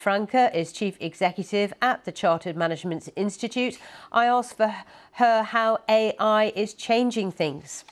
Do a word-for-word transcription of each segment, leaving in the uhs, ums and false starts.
Franke is Chief Executive at the Chartered Management Institute. I asked for her how A I is changing things.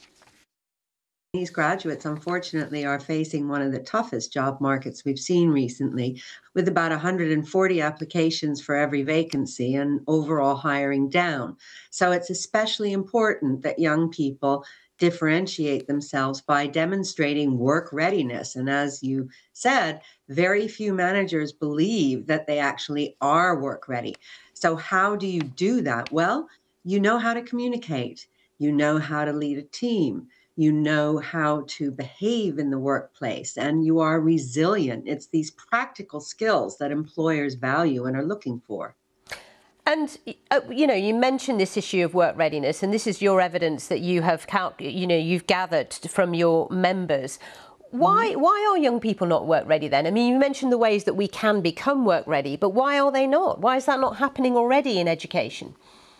These graduates, unfortunately, are facing one of the toughest job markets we've seen recently, with about one hundred forty applications for every vacancy and overall hiring down. So it's especially important that young people differentiate themselves by demonstrating work readiness. And as you said, very few managers believe that they actually are work ready. So how do you do that? Well, you know how to communicate. You know how to lead a team. You know how to behave in the workplace, and you are resilient. It's these practical skills that employers value and are looking for. And, uh, you know, you mentioned this issue of work readiness, and this is your evidence that you have, you know, you've gathered from your members. Why, mm-hmm. why are young people not work ready then? I mean, you mentioned the ways that we can become work ready, but why are they not? Why is that not happening already in education?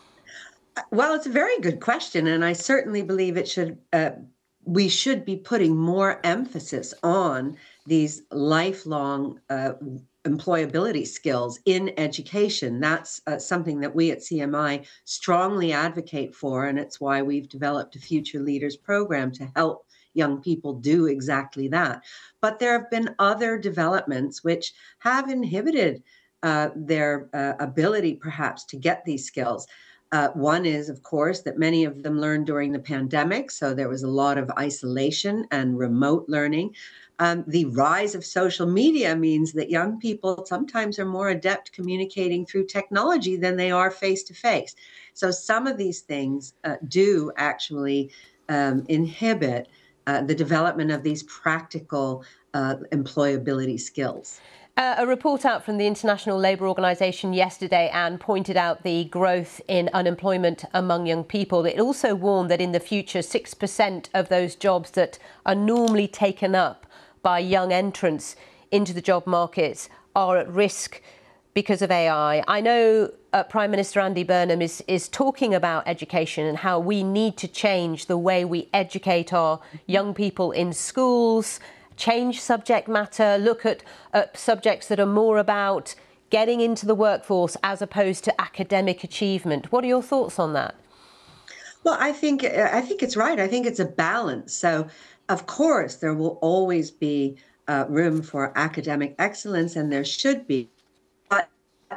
Well, it's a very good question, and I certainly believe it should. Uh, we should be putting more emphasis on these lifelong uh, employability skills in education. That's uh, something that we at C M I strongly advocate for, and it's why we've developed a Future Leaders program to help young people do exactly that. But there have been other developments which have inhibited uh, their uh, ability, perhaps, to get these skills. Uh, one is, of course, that many of them learned during the pandemic, so there was a lot of isolation and remote learning. Um, the rise of social media means that young people sometimes are more adept communicating through technology than they are face-to-face. So some of these things uh, do actually um, inhibit uh, the development of these practical uh, employability skills. Uh, a report out from the International Labour Organization yesterday, Anne, pointed out the growth in unemployment among young people. It also warned that in the future, six percent of those jobs that are normally taken up by young entrants into the job markets are at risk because of A I. I know uh, Prime Minister Andy Burnham is, is talking about education and how we need to change the way we educate our young people in schools, change subject matter, look at uh, subjects that are more about getting into the workforce as opposed to academic achievement. What are your thoughts on that? Well, I think I think it's right. I think it's a balance. So, of course, there will always be uh, room for academic excellence, and there should be. But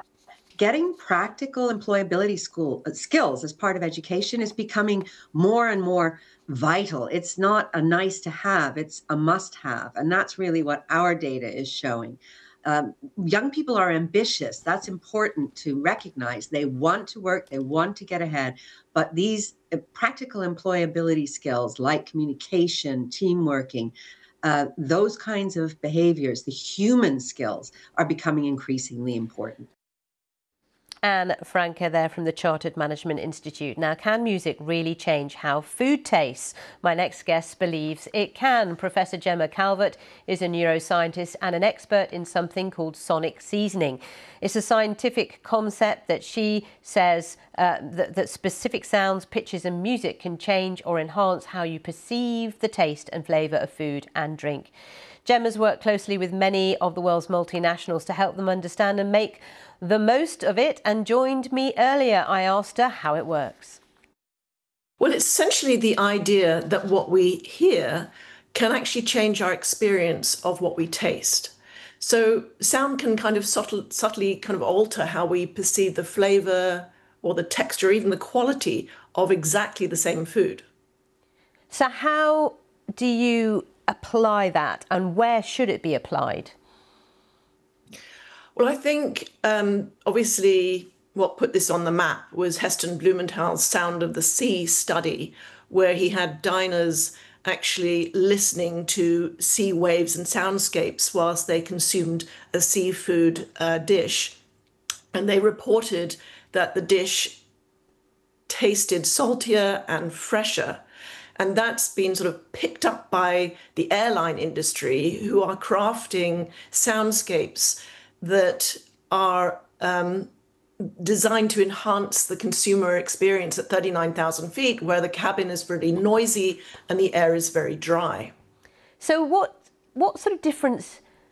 getting practical employability school uh, skills as part of education is becoming more and more vital. It's not a nice to have, it's a must have. And that's really what our data is showing. Um, young people are ambitious. That's important to recognize. They want to work, they want to get ahead, but these uh, practical employability skills like communication, team working, uh, those kinds of behaviors, the human skills, are becoming increasingly important. Anne Franke there from the Chartered Management Institute. Now, can music really change how food tastes? My next guest believes it can. Professor Gemma Calvert is a neuroscientist and an expert in something called sonic seasoning. It's a scientific concept that she says uh, that, that specific sounds, pitches and music can change or enhance how you perceive the taste and flavour of food and drink. Gemma's worked closely with many of the world's multinationals to help them understand and make the most of it, and joined me earlier. I asked her how it works. Well, it's essentially the idea that what we hear can actually change our experience of what we taste. So sound can kind of subtle, subtly kind of alter how we perceive the flavour or the texture, even the quality of exactly the same food. So how do you apply that, and where should it be applied? Well, I think um, obviously what put this on the map was Heston Blumenthal's Sound of the Sea study, where he had diners actually listening to sea waves and soundscapes whilst they consumed a seafood uh, dish. And they reported that the dish tasted saltier and fresher. And that's been sort of picked up by the airline industry, who are crafting soundscapes that are um, designed to enhance the consumer experience at thirty-nine thousand feet, where the cabin is really noisy and the air is very dry. So what, what sort of difference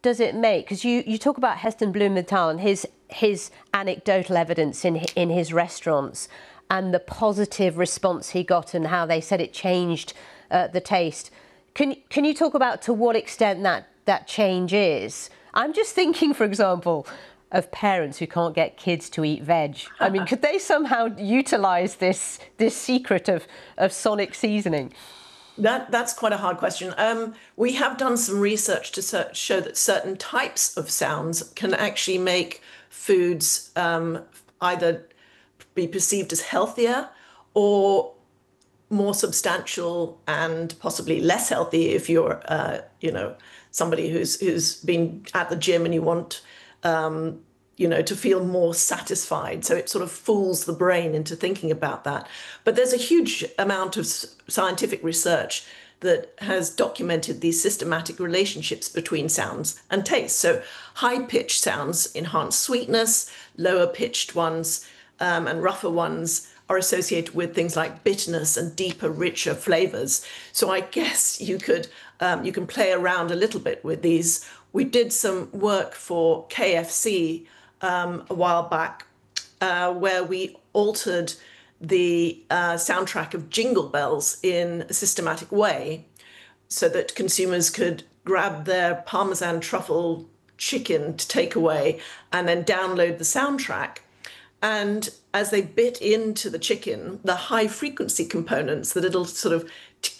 does it make? Because you, you talk about Heston Blumenthal and his his anecdotal evidence in in his restaurants and the positive response he got and how they said it changed uh, the taste. Can can you talk about to what extent that that change is? I'm just thinking, for example, of parents who can't get kids to eat veg. I mean, could they somehow utilise this this secret of of sonic seasoning? That, that's quite a hard question. Um, we have done some research to ser- show that certain types of sounds can actually make foods um, either be perceived as healthier or more substantial and possibly less healthy if you're, uh, you know, somebody who's who's been at the gym and you want, um, you know, to feel more satisfied. So it sort of fools the brain into thinking about that. But there's a huge amount of scientific research that has documented these systematic relationships between sounds and taste. So high-pitched sounds enhance sweetness, lower-pitched ones um, and rougher ones are associated with things like bitterness and deeper, richer flavors. So I guess you could um, you can play around a little bit with these. We did some work for K F C um, a while back uh, where we altered the uh, soundtrack of Jingle Bells in a systematic way so that consumers could grab their Parmesan truffle chicken to take away and then download the soundtrack. And as they bit into the chicken, the high frequency components, the little sort of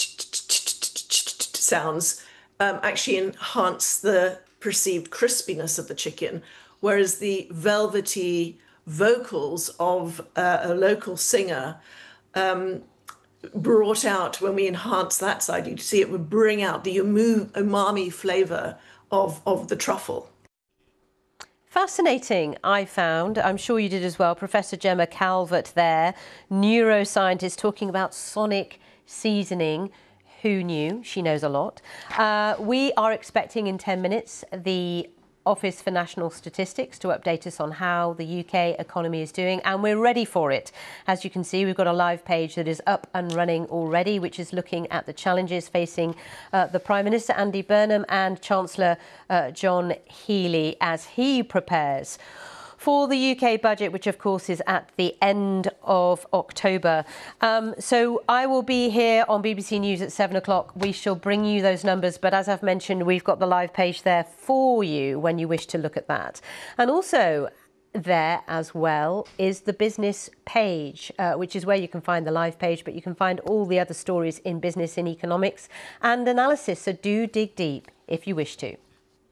sounds, um, actually enhance the perceived crispiness of the chicken, whereas the velvety vocals of uh, a local singer um, brought out, when we enhance that side, you'd see it would bring out the umami flavor of, of the truffle. Fascinating, I found. I'm sure you did as well. Professor Gemma Calvert there, neuroscientist, talking about sonic seasoning. Who knew? She knows a lot. Uh, we are expecting in ten minutes the Office for National Statistics to update us on how the U K economy is doing, and we're ready for it. As you can see, we've got a live page that is up and running already, which is looking at the challenges facing uh, the Prime Minister Andy Burnham and Chancellor uh, John Healey as he prepares for the U K budget, which of course is at the end of October. Um, so I will be here on B B C News at seven o'clock. We shall bring you those numbers. But as I've mentioned, we've got the live page there for you when you wish to look at that. And also there as well is the business page, uh, which is where you can find the live page, but you can find all the other stories in business, in economics and analysis. So do dig deep if you wish to.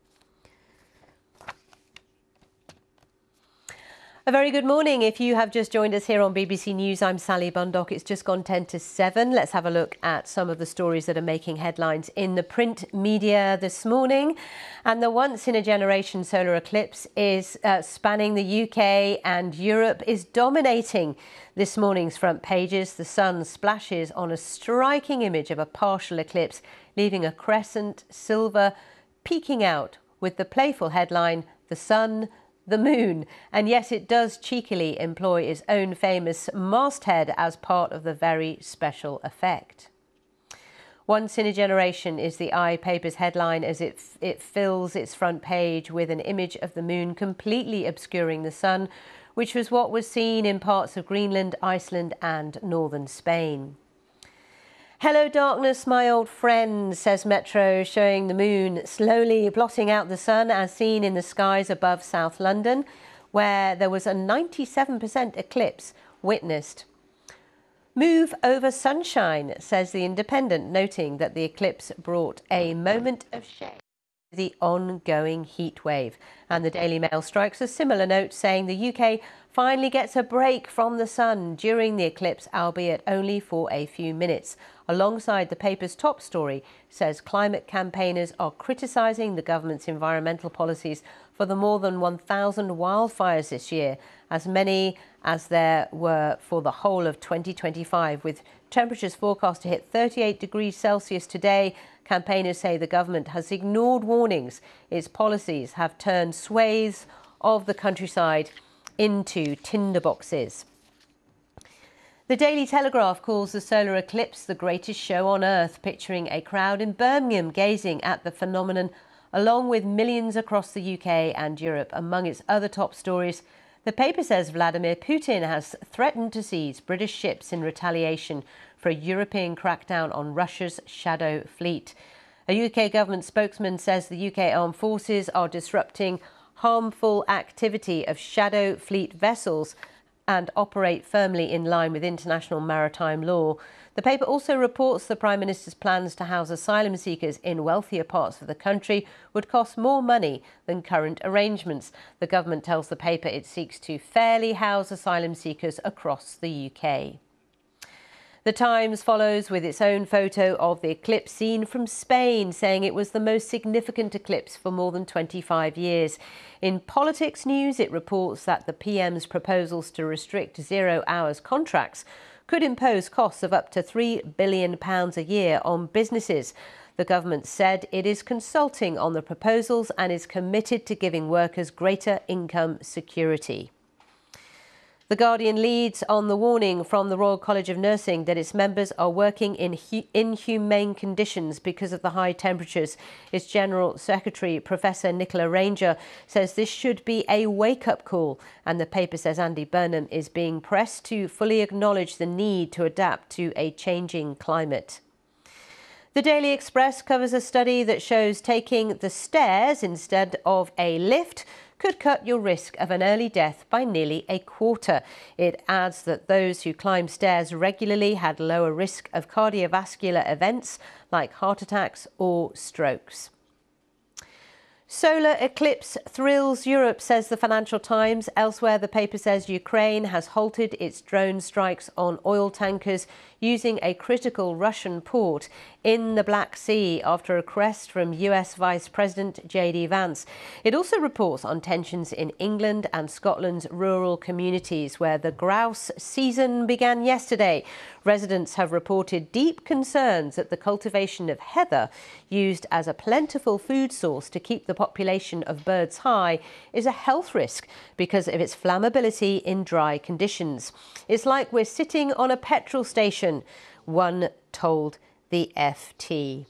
A very good morning. If you have just joined us here on B B C News, I'm Sally Bundock. It's just gone ten to seven. Let's have a look at some of the stories that are making headlines in the print media this morning. And the once-in-a-generation solar eclipse is uh, spanning the U K, and Europe is dominating this morning's front pages. The sun splashes on a striking image of a partial eclipse, leaving a crescent silver peeking out with the playful headline, "The Sun, the Moon." And yes, it does cheekily employ its own famous masthead as part of the very special effect. Once in a generation is the I paper's headline as it, it fills its front page with an image of the moon completely obscuring the sun, which was what was seen in parts of Greenland, Iceland and northern Spain. "Hello darkness, my old friend," says Metro, showing the moon slowly blotting out the sun as seen in the skies above South London, where there was a ninety-seven percent eclipse witnessed. "Move over sunshine," says the Independent, noting that the eclipse brought a moment of shade to the ongoing heat wave. And the Daily Mail strikes a similar note, saying the U K finally gets a break from the sun during the eclipse, albeit only for a few minutes. Alongside the paper's top story says climate campaigners are criticising the government's environmental policies for the more than one thousand wildfires this year, as many as there were for the whole of twenty twenty-five, with temperatures forecast to hit thirty-eight degrees Celsius today. Campaigners say the government has ignored warnings. Its policies have turned swathes of the countryside into tinderboxes. The Daily Telegraph calls the solar eclipse the greatest show on earth, picturing a crowd in Birmingham gazing at the phenomenon along with millions across the U K and Europe. Among its other top stories, the paper says Vladimir Putin has threatened to seize British ships in retaliation for a European crackdown on Russia's Shadow Fleet. A U K government spokesman says the U K armed forces are disrupting harmful activity of Shadow Fleet vessels and operate firmly in line with international maritime law. The paper also reports the Prime Minister's plans to house asylum seekers in wealthier parts of the country would cost more money than current arrangements. The government tells the paper it seeks to fairly house asylum seekers across the U K. The Times follows with its own photo of the eclipse seen from Spain, saying it was the most significant eclipse for more than twenty-five years. In politics news, it reports that the P M's proposals to restrict zero hours contracts could impose costs of up to three billion pounds a year on businesses. The government said it is consulting on the proposals and is committed to giving workers greater income security. The Guardian leads on the warning from the Royal College of Nursing that its members are working in inhumane conditions because of the high temperatures. Its General Secretary, Professor Nicola Ranger, says this should be a wake-up call, and the paper says Andy Burnham is being pressed to fully acknowledge the need to adapt to a changing climate. The Daily Express covers a study that shows taking the stairs instead of a lift could cut your risk of an early death by nearly a quarter. It adds that those who climb stairs regularly had lower risk of cardiovascular events like heart attacks or strokes. Solar eclipse thrills Europe, says the Financial Times. Elsewhere, the paper says Ukraine has halted its drone strikes on oil tankers using a critical Russian port in the Black Sea after a request from U S Vice President J D Vance. It also reports on tensions in England and Scotland's rural communities, where the grouse season began yesterday. Residents have reported deep concerns that the cultivation of heather, used as a plentiful food source to keep the population of birds high, is a health risk because of its flammability in dry conditions. It's like we're sitting on a petrol station, one told the F T.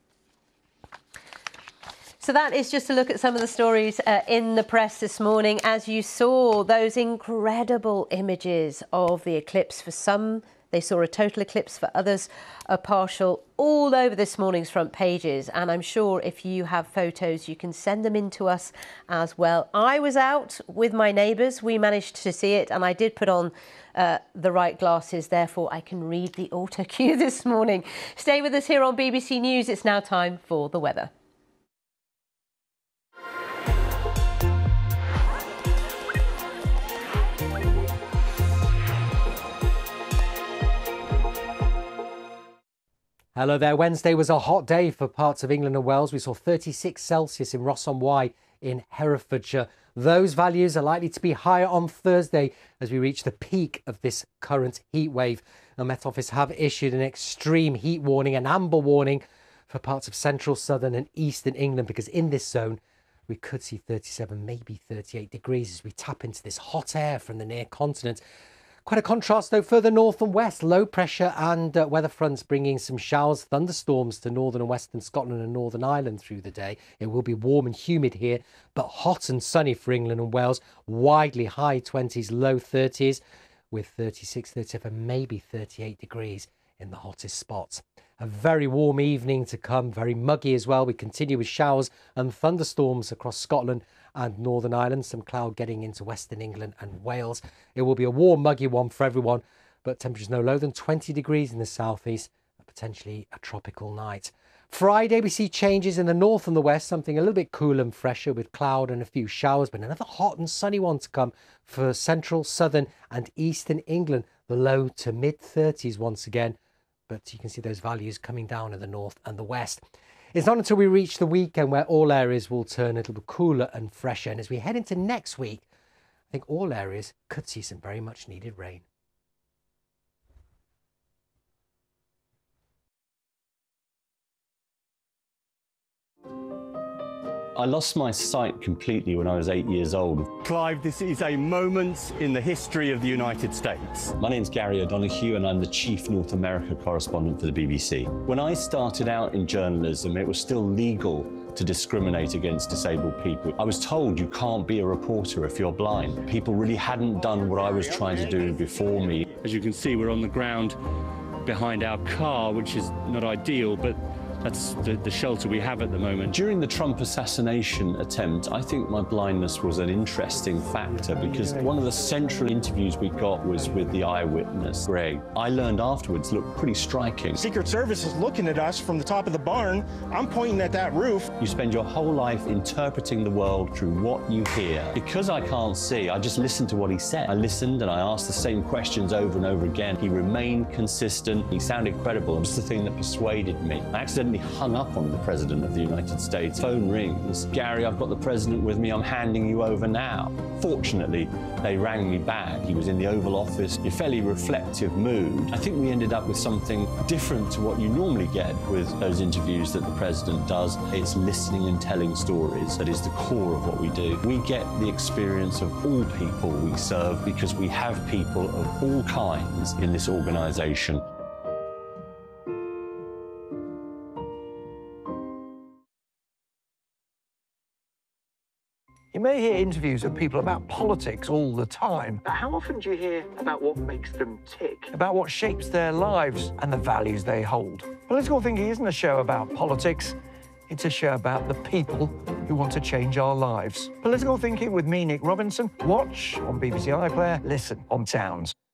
So that is just a look at some of the stories uh, in the press this morning. As you saw, those incredible images of the eclipse. For some, they saw a total eclipse, for others, a partial, all over this morning's front pages. And I'm sure if you have photos, you can send them in to us as well. I was out with my neighbours. We managed to see it, and I did put on uh, the right glasses. Therefore, I can read the auto cue this morning. Stay with us here on B B C News. It's now time for the weather. Hello there. Wednesday was a hot day for parts of England and Wales. We saw thirty-six Celsius in Ross-on-Wye in Herefordshire. Those values are likely to be higher on Thursday as we reach the peak of this current heat wave. The Met Office have issued an extreme heat warning, an amber warning for parts of central, southern and eastern England, because in this zone we could see thirty-seven, maybe thirty-eight degrees as we tap into this hot air from the near continent. Quite a contrast, though, further north and west. Low pressure and uh, weather fronts bringing some showers, thunderstorms to northern and western Scotland and Northern Ireland through the day. It will be warm and humid here, but hot and sunny for England and Wales. Widely high twenties, low thirties, with thirty-six, thirty-seven, maybe thirty-eight degrees in the hottest spots. A very warm evening to come, very muggy as well. We continue with showers and thunderstorms across Scotland and Northern Ireland, some cloud getting into Western England and Wales. It will be a warm, muggy one for everyone, but temperatures no lower than twenty degrees in the southeast, potentially a tropical night. Friday, we see changes in the north and the west, something a little bit cooler and fresher with cloud and a few showers, but another hot and sunny one to come for central, southern and eastern England. The low to mid thirties once again, but you can see those values coming down in the north and the west. It's not until we reach the weekend where all areas will turn a little bit cooler and fresher. And as we head into next week, I think all areas could see some very much needed rain. I lost my sight completely when I was eight years old. Clive, this is a moment in the history of the United States. My name's Gary O'Donoghue and I'm the Chief North America correspondent for the B B C. When I started out in journalism, it was still legal to discriminate against disabled people. I was told you can't be a reporter if you're blind. People really hadn't done what I was trying to do before me. As you can see, we're on the ground behind our car, which is not ideal, but that's the, the shelter we have at the moment. During the Trump assassination attempt, I think my blindness was an interesting factor because one of the central interviews we got was with the eyewitness, Greg. I learned afterwards looked pretty striking. Secret Service is looking at us from the top of the barn. I'm pointing at that roof. You spend your whole life interpreting the world through what you hear. Because I can't see, I just listened to what he said. I listened and I asked the same questions over and over again. He remained consistent. He sounded credible. It was the thing that persuaded me. I accidentally hung up on the President of the United States. Phone rings. Gary, I've got the President with me. I'm handing you over now. Fortunately, they rang me back. He was in the Oval Office, in a fairly reflective mood. I think we ended up with something different to what you normally get with those interviews that the President does. It's listening and telling stories that is the core of what we do. We get the experience of all people we serve because we have people of all kinds in this organisation. You may hear interviews of people about politics all the time, but how often do you hear about what makes them tick, about what shapes their lives and the values they hold? Political Thinking isn't a show about politics, it's a show about the people who want to change our lives. Political Thinking with me, Nick Robinson. Watch on B B C iPlayer, listen on Towns.